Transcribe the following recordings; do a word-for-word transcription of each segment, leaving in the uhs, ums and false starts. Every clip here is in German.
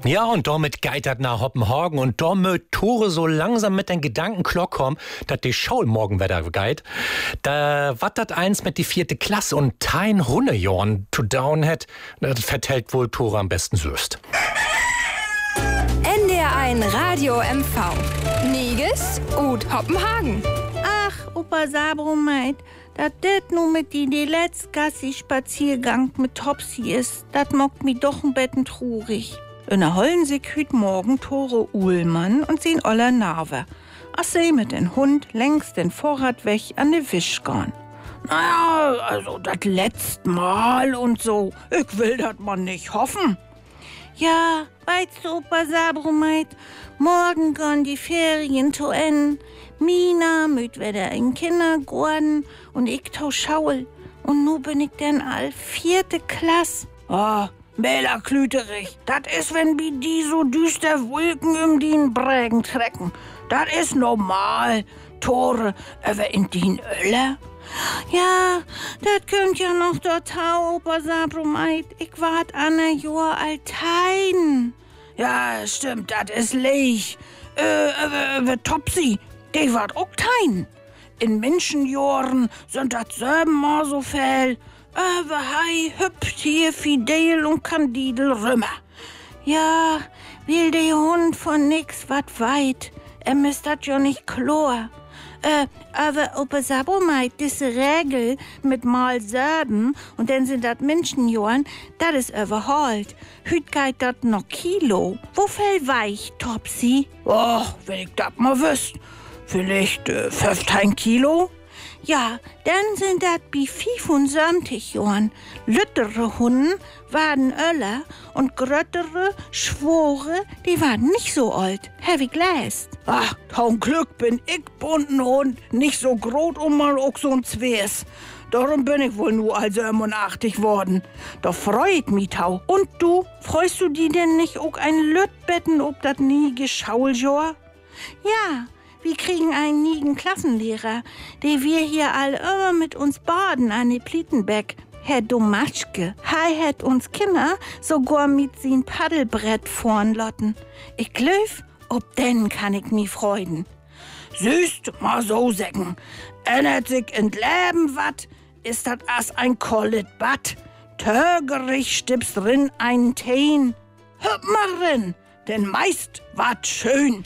Ja, und damit geitert nach Hoppenhagen und da möt Tore so langsam mit den Gedanken klock kommen, dat die Schau morgen wieder geit. Da wat dat eins mit die vierte Klasse und tein Hundejorn to down hat, das vertellt wohl Tore am besten süßt. N D R eins Radio M V. Niges und Hoppenhagen. Ach, Opa Sabromeit, dat det nu mit die, die letztgassi Spaziergang mit Topsy ist, dat mockt mi doch ein betten trurig. In der Hollensee hüt morgen Tore Uhlmann und sehen Oller Narve. Ach sie mit den Hund längst den Vorrat weg an de Wisch gehen. Naja, also dat letzt Mal und so. Ich will dat man nicht hoffen. Ja, weißt du, Opa Sabromeit, morgen gehen die Ferien zu Ende. Mina müt wieder in Kindergarten und ich tau Schaul. Und nu bin ich denn all vierte Klasse. Oh, Bela Klüterich, dat is, wenn bi die so düster Wolken um dien Brägen trecken. Dat is normal. Tore, aber in dien Öller? Ja, dat könnt ja noch dort hau, Opa Sabromeit. Ich wart an a Jahr altein. Ja, stimmt, dat is leich. Äh, aber, aber Topsy, die wart auch tein. In Menschenjahren sind dat selben mal so viel. Aber hei hüpft hier Fidel und Kandidel rümmer. Ja, will der Hund von nix wat weit. Er misst dat ja nicht chlor. Äh, aber Opa Sabromeit, diese Regel mit mal selben und dann sind dat Menschenjahren, dat is überholt. Hüt geit dat noch Kilo. Wo fell weich, Topsy? Och, wenn ich dat mal wüsst. Vielleicht äh, fünfzehn Kilo? Ja, dann sind dat bi fünfundsiebzig Jahren. Lüttere Hunden waren Öller und gröttere, schwore, die waren nicht so alt. Heavy Glass. Ach, taum Glück bin ich bunten Hund, nicht so groß und mal auch so ein Zwers. Darum bin ich wohl nur also siebenundachtzig worden. Da freut mich tau. Und du, freust du die denn nicht auch ein Lütbetten ob dat nie Geschauljahr? Ja. Wir kriegen einen nigen Klassenlehrer, der wir hier all immer mit uns baden an die Plietenbeck. Herr Domatschke, hei hat uns Kinder sogar mit sin Paddelbrett vorn lotten. Ich glöf, ob denn kann ich mi freuden. Süßt, mal so säcken. Ändert sich in Leben wat, ist dat as ein kollet Bad. Tögerich stippst rin ein Teen. Hüpp mal rin, denn meist wat schön.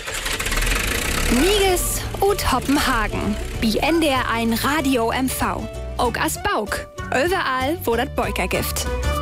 Niges und Hoppenhagen. Bi N D R eins Radio M V. Auch as Bauk. Überall, wo dat Beuker gibt.